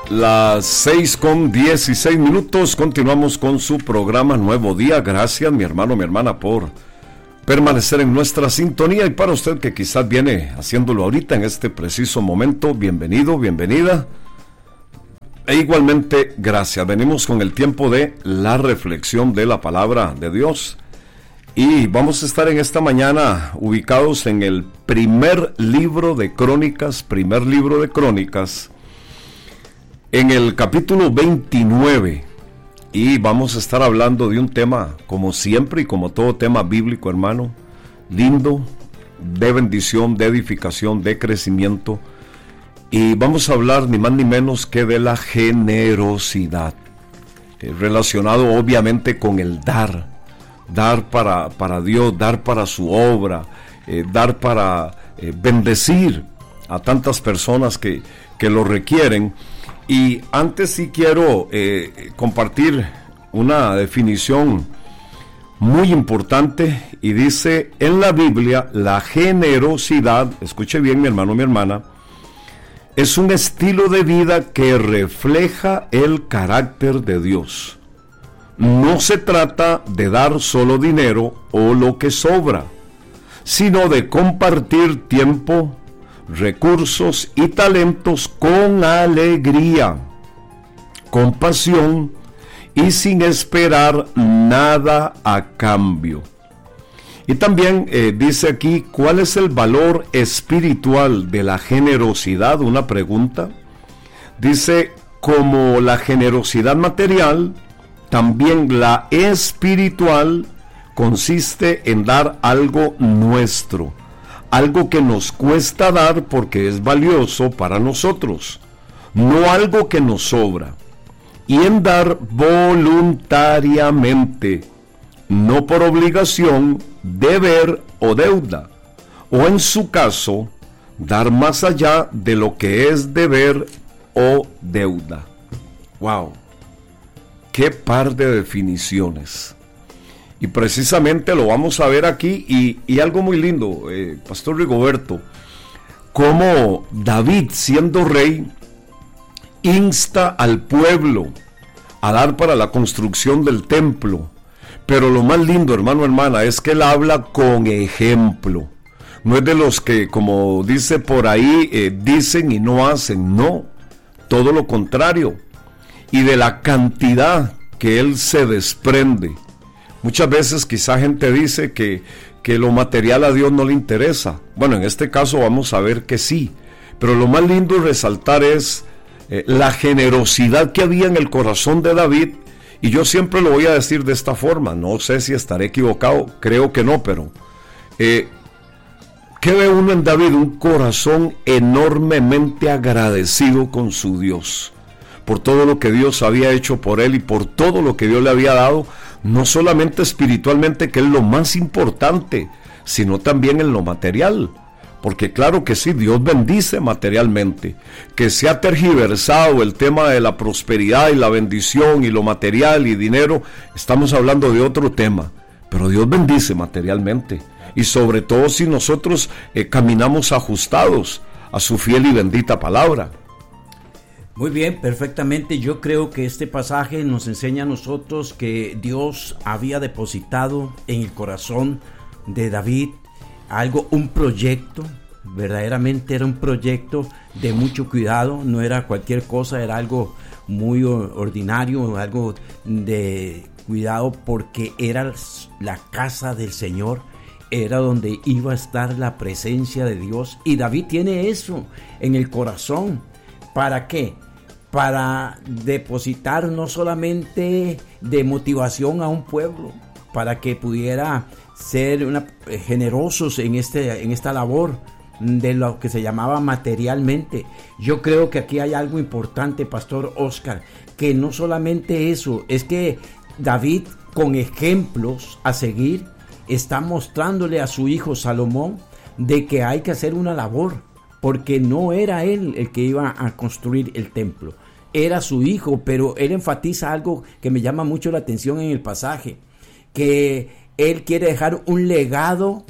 Las 6:16. Continuamos con su programa Nuevo Día. Gracias, mi hermano, mi hermana, por permanecer en nuestra sintonía. Y para usted que quizás viene haciéndolo ahorita en este preciso momento, bienvenido, bienvenida. E igualmente, gracias. Venimos con el tiempo de la reflexión de la palabra de Dios. Y vamos a estar en esta mañana ubicados en el primer libro de Crónicas, en el capítulo 29, y vamos a estar hablando de un tema, como siempre y como todo tema bíblico, hermano, lindo, de bendición, de edificación, de crecimiento, y vamos a hablar ni más ni menos que de la generosidad, relacionado obviamente con el dar para Dios, dar para su obra, dar para bendecir a tantas personas que lo requieren. Y antes sí quiero compartir una definición muy importante, y dice en la Biblia: la generosidad, escuche bien mi hermano, mi hermana, es un estilo de vida que refleja el carácter de Dios. No se trata de dar solo dinero o lo que sobra, sino de compartir tiempo, recursos y talentos con alegría, con pasión y sin esperar nada a cambio. Y también dice aquí: ¿cuál es el valor espiritual de la generosidad? Una pregunta. Dice: como la generosidad material, también la espiritual consiste en dar algo nuestro, algo que nos cuesta dar porque es valioso para nosotros, no algo que nos sobra, y en dar voluntariamente, no por obligación, deber o deuda, o en su caso, dar más allá de lo que es deber o deuda. ¡Wow! ¡Qué par de definiciones! Y precisamente lo vamos a ver aquí, y algo muy lindo, Pastor Rigoberto, cómo David, siendo rey, insta al pueblo a dar para la construcción del templo. Pero lo más lindo, hermano, hermana, es que él habla con ejemplo. No es de los que, como dice por ahí, dicen y no hacen. No, todo lo contrario. Y de la cantidad que él se desprende. Muchas veces quizá gente dice que lo material a Dios no le interesa. Bueno, en este caso vamos a ver que sí. Pero lo más lindo resaltar es la generosidad que había en el corazón de David. Y yo siempre lo voy a decir de esta forma. No sé si estaré equivocado, creo que no, pero ¿qué ve uno en David? Un corazón enormemente agradecido con su Dios, por todo lo que Dios había hecho por él y por todo lo que Dios le había dado, no solamente espiritualmente, que es lo más importante, sino también en lo material. Porque claro que sí, Dios bendice materialmente. Que se ha tergiversado el tema de la prosperidad y la bendición y lo material y dinero, estamos hablando de otro tema. Pero Dios bendice materialmente. Y sobre todo si nosotros caminamos ajustados a su fiel y bendita palabra. Muy bien, perfectamente. Yo creo que este pasaje nos enseña a nosotros que Dios había depositado en el corazón de David un proyecto. Verdaderamente era un proyecto de mucho cuidado, no era cualquier cosa, era algo muy ordinario, algo de cuidado, porque era la casa del Señor, era donde iba a estar la presencia de Dios, y David tiene eso en el corazón. ¿Para qué? Para depositar no solamente de motivación a un pueblo, para que pudiera ser generosos en esta labor de lo que se llamaba materialmente. Yo creo que aquí hay algo importante, Pastor Oscar, que no solamente eso, es que David, con ejemplos a seguir, está mostrándole a su hijo Salomón de que hay que hacer una labor, porque no era él el que iba a construir el templo, era su hijo. Pero él enfatiza algo que me llama mucho la atención en el pasaje, que él quiere dejar un legado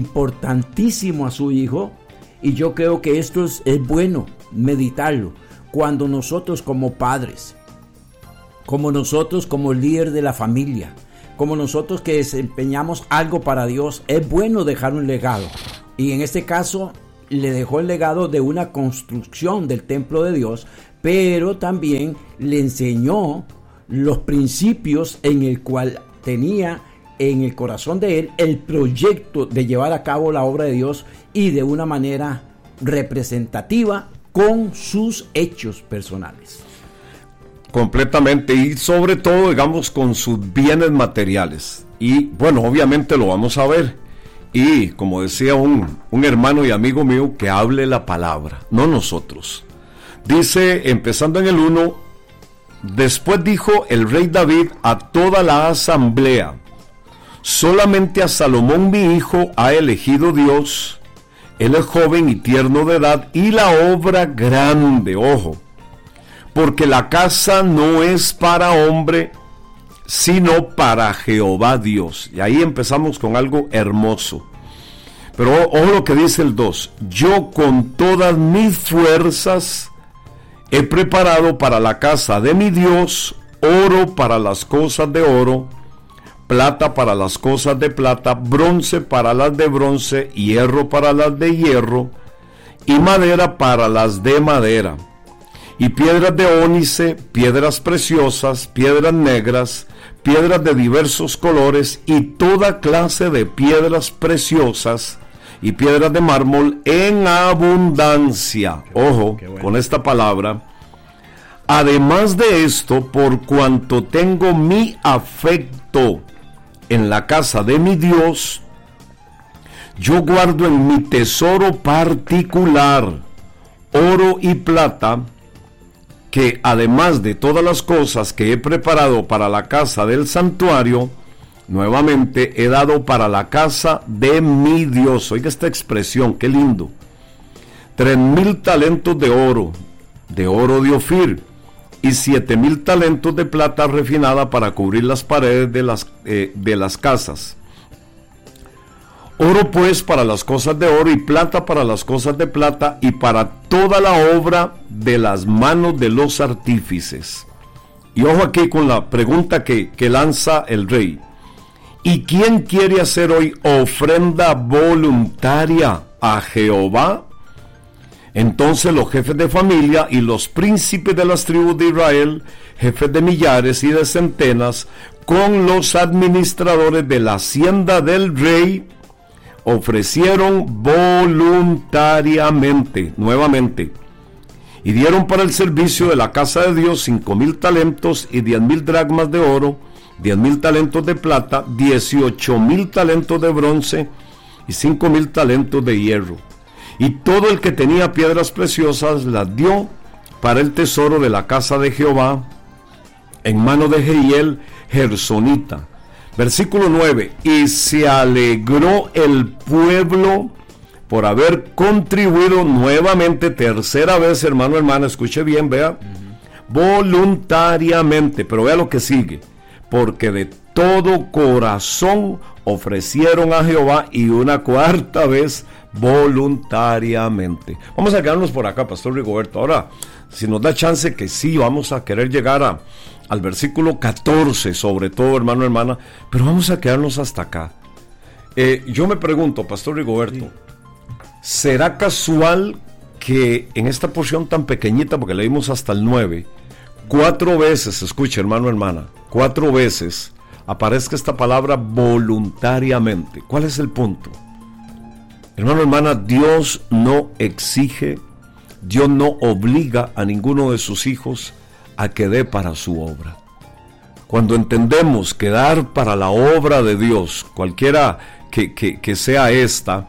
importantísimo a su hijo, y yo creo que esto es bueno meditarlo. cuando nosotros como padres, como nosotros como líder de la familia, como nosotros que desempeñamos algo para Dios, es bueno dejar un legado. Y en este caso le dejó el legado de una construcción del templo de Dios, pero también le enseñó los principios en el cual tenía en el corazón de él el proyecto de llevar a cabo la obra de Dios, y de una manera representativa con sus hechos personales. Completamente, y sobre todo, digamos, con sus bienes materiales. Y bueno, obviamente lo vamos a ver. Y como decía un hermano y amigo mío, que hable la palabra, no nosotros. Dice, empezando en el 1, después dijo el rey David a toda la asamblea: solamente a Salomón mi hijo ha elegido Dios. Él es joven y tierno de edad, y la obra grande, ojo, porque la casa no es para hombre, sino para Jehová Dios. Y ahí empezamos con algo hermoso. Pero ojo lo que dice el 2. Yo con todas mis fuerzas he preparado para la casa de mi Dios oro para las cosas de oro, plata para las cosas de plata, bronce para las de bronce, hierro para las de hierro, y madera para las de madera, y piedras de ónice, piedras preciosas, piedras negras, piedras de diversos colores, y toda clase de piedras preciosas, y piedras de mármol en abundancia. Ojo, con esta palabra. Además de esto, por cuanto tengo mi afecto en la casa de mi Dios, yo guardo en mi tesoro particular oro y plata, que además de todas las cosas que he preparado para la casa del santuario, nuevamente he dado para la casa de mi Dios. Oiga esta expresión, qué lindo. 3,000 talentos de oro de Ofir, y 7,000 talentos de plata refinada para cubrir las paredes de las casas. Oro pues para las cosas de oro, y plata para las cosas de plata, y para toda la obra de las manos de los artífices. Y ojo aquí con la pregunta que lanza el rey. ¿Y quién quiere hacer hoy ofrenda voluntaria a Jehová? Entonces los jefes de familia y los príncipes de las tribus de Israel, jefes de millares y de centenas, con los administradores de la hacienda del rey, ofrecieron voluntariamente, nuevamente, y dieron para el servicio de la casa de Dios 5,000 talentos y 10,000 dracmas de oro, 10,000 talentos de plata, 18,000 talentos de bronce y 5,000 talentos de hierro. Y todo el que tenía piedras preciosas las dio para el tesoro de la casa de Jehová en mano de Jehiel Gersonita. Versículo 9. Y se alegró el pueblo por haber contribuido nuevamente, tercera vez, hermano, hermana, escuche bien, vea, voluntariamente. Pero vea lo que sigue. Porque de todo corazón ofrecieron a Jehová, y una cuarta vez voluntariamente. Vamos a quedarnos por acá, Pastor Rigoberto. Ahora, si nos da chance, que sí, vamos a querer llegar al versículo 14, sobre todo, hermano, hermana, pero vamos a quedarnos hasta acá. Yo me pregunto, Pastor Rigoberto, ¿será casual que en esta porción tan pequeñita, porque leímos hasta el 9, 4 veces, escuche, hermano, hermana, 4 veces aparezca esta palabra voluntariamente? ¿Cuál es el punto? Hermano, hermana, Dios no exige, Dios no obliga a ninguno de sus hijos a que dé para su obra. Cuando entendemos que dar para la obra de Dios, cualquiera que sea esta,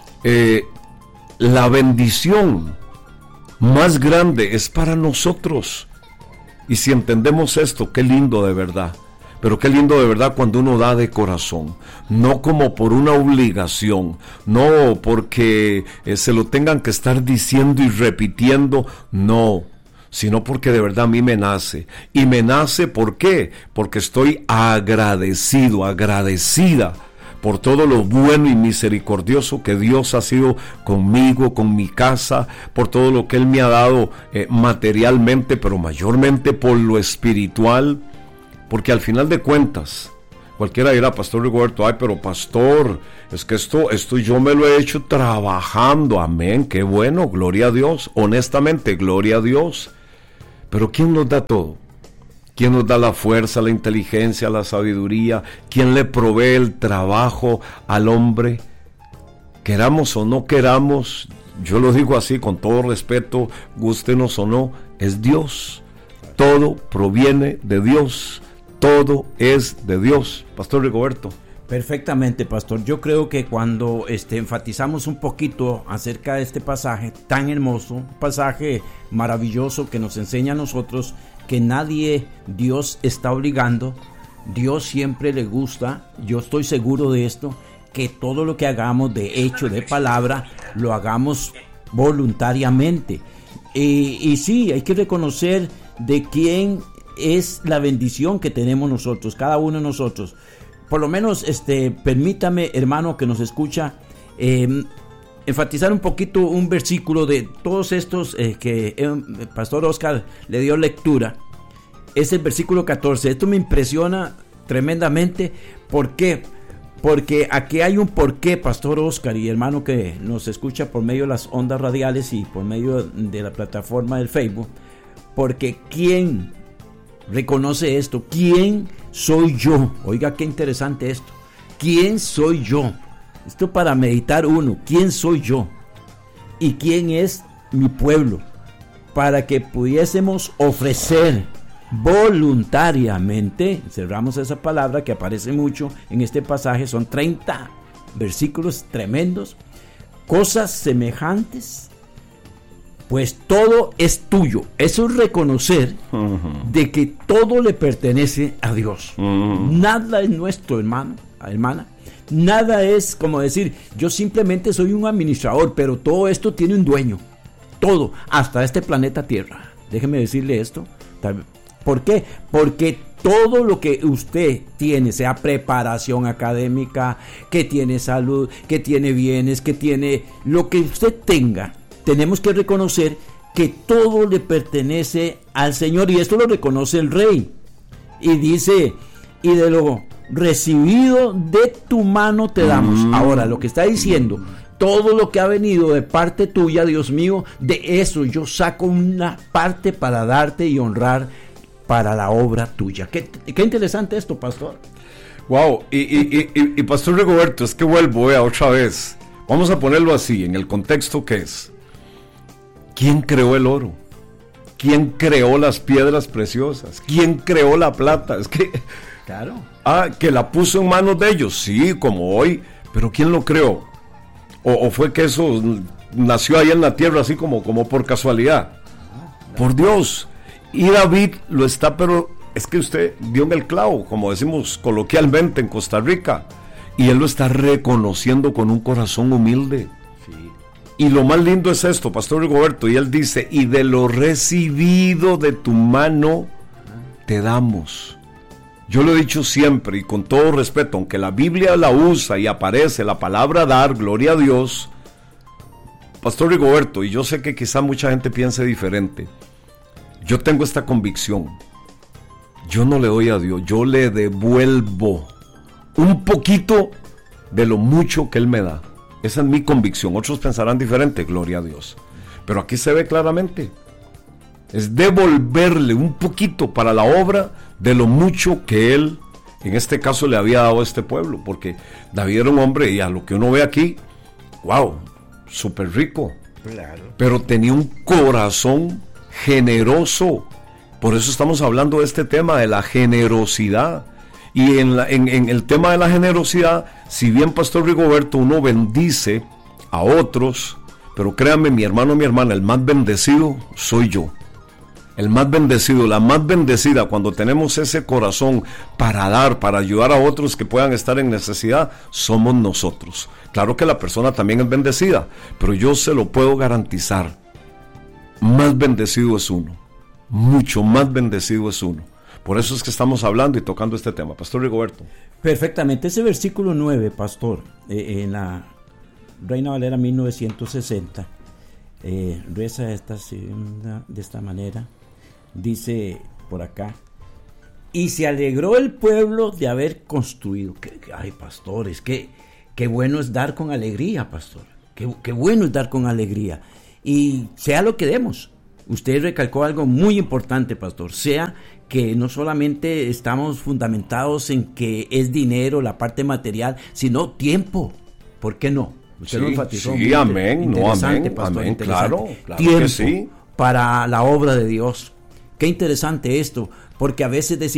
la bendición más grande es para nosotros. Y si entendemos esto, qué lindo de verdad. Pero qué lindo de verdad cuando uno da de corazón, no como por una obligación, no porque se lo tengan que estar diciendo y repitiendo, no, sino porque de verdad a mí me nace. Y me nace, ¿por qué? Porque estoy agradecido, agradecida por todo lo bueno y misericordioso que Dios ha sido conmigo, con mi casa, por todo lo que Él me ha dado materialmente, pero mayormente por lo espiritual, porque al final de cuentas, cualquiera dirá, Pastor Rigoberto, ay, pero pastor, es que esto yo me lo he hecho trabajando, amén, qué bueno, gloria a Dios, honestamente, gloria a Dios, pero ¿quién nos da todo? ¿Quién nos da la fuerza, la inteligencia, la sabiduría? ¿Quién le provee el trabajo al hombre? Queramos o no queramos, yo lo digo así con todo respeto, gústenos o no, es Dios. Todo proviene de Dios. Todo es de Dios. Pastor Rigoberto. Perfectamente, pastor. Yo creo que cuando enfatizamos un poquito acerca de este pasaje tan hermoso, un pasaje maravilloso que nos enseña a nosotros que nadie Dios está obligando, Dios siempre le gusta, yo estoy seguro de esto, que todo lo que hagamos de hecho, de palabra, lo hagamos voluntariamente. Y sí, hay que reconocer de quién es la bendición que tenemos nosotros, cada uno de nosotros. Por lo menos, permítame, hermano, que nos escucha, enfatizar un poquito un versículo de todos estos que el pastor Oscar le dio lectura. Es el versículo 14. Esto me impresiona tremendamente. ¿Por qué? Porque aquí hay un porqué, pastor Oscar y hermano que nos escucha por medio de las ondas radiales y por medio de la plataforma del Facebook. Porque ¿quién reconoce esto? ¿Quién soy yo? Oiga, qué interesante esto. ¿Quién soy yo? Esto para meditar uno. ¿Quién soy yo? ¿Y quién es mi pueblo? Para que pudiésemos ofrecer voluntariamente, cerramos esa palabra que aparece mucho en este pasaje, son 30 versículos tremendos, cosas semejantes, pues todo es tuyo. Eso es reconocer de que todo le pertenece a Dios. Nada es nuestro, hermano, hermana. Nada es como decir, yo simplemente soy un administrador, pero todo esto tiene un dueño. Todo, hasta este planeta Tierra. Déjeme decirle esto. ¿Por qué? Porque todo lo que usted tiene, sea preparación académica, que tiene salud, que tiene bienes, que tiene lo que usted tenga, tenemos que reconocer que todo le pertenece al Señor, y esto lo reconoce el Rey. Y dice, y de lo recibido de tu mano te damos. Ahora, lo que está diciendo, todo lo que ha venido de parte tuya, Dios mío, de eso yo saco una parte para darte y honrar para la obra tuya. Qué interesante esto, pastor. Wow, y pastor Rigoberto, es que vuelvo otra vez. Vamos a ponerlo así, en el contexto que es. ¿Quién creó el oro? ¿Quién creó las piedras preciosas? ¿Quién creó la plata? Es que... Claro. Que la puso en manos de ellos, sí, como hoy, pero ¿quién lo creó? ¿O fue que eso nació ahí en la tierra así como por casualidad? Por Dios. Y David lo está, pero es que usted dio en el clavo, como decimos coloquialmente en Costa Rica, y él lo está reconociendo con un corazón humilde. Sí. Y lo más lindo es esto, pastor Rigoberto, y él dice, y de lo recibido de tu mano te damos. Yo lo he dicho siempre y con todo respeto, aunque la Biblia la usa y aparece la palabra dar, gloria a Dios, pastor Rigoberto, y yo sé que quizá mucha gente piense diferente, yo tengo esta convicción, yo no le doy a Dios, yo le devuelvo un poquito de lo mucho que Él me da. Esa es mi convicción. Otros pensarán diferente, gloria a Dios, pero aquí se ve claramente, es devolverle un poquito para la obra de lo mucho que Él, en este caso, le había dado a este pueblo, porque David era un hombre, y a lo que uno ve aquí, wow, súper rico, claro, pero tenía un corazón generoso. Por eso estamos hablando de este tema de la generosidad. Y en el tema de la generosidad, si bien pastor Rigoberto, uno bendice a otros, pero créanme, mi hermano, mi hermana, el más bendecido soy yo. El más bendecido, la más bendecida, cuando tenemos ese corazón para dar, para ayudar a otros que puedan estar en necesidad, somos nosotros. Claro que la persona también es bendecida, pero yo se lo puedo garantizar. Más bendecido es uno, mucho más bendecido es uno, Por eso es que estamos hablando y tocando este tema. Pastor Rigoberto. Perfectamente. Ese versículo 9, pastor, en la Reina Valera 1960, reza de esta manera. Dice por acá: y se alegró el pueblo de haber construido. Ay, pastores, qué bueno es dar con alegría, pastor. Qué bueno es dar con alegría. Y sea lo que demos. Usted recalcó algo muy importante, pastor. Sea que no solamente estamos fundamentados en que es dinero, la parte material, sino tiempo. ¿Por qué no? Usted lo enfatizó. Sí, amén. No, amén. Pastor, amén. Claro tiempo que sí. Para la obra de Dios. Qué interesante esto, porque a veces decimos,